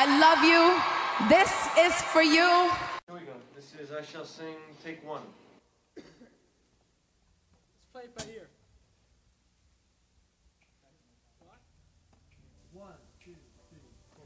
I love you. This is for you. Here we go. This is I Shall Sing, take one.